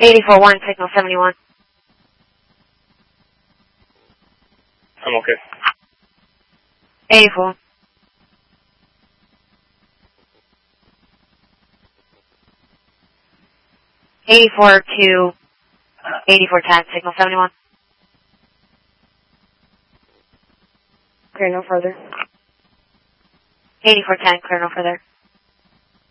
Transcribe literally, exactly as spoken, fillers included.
eighty-four one, signal seventy-one. I'm okay. eighty-four. eighty-four two, eighty-four ten, signal seventy-one. Okay, no further. eighty-four ten, clear no further.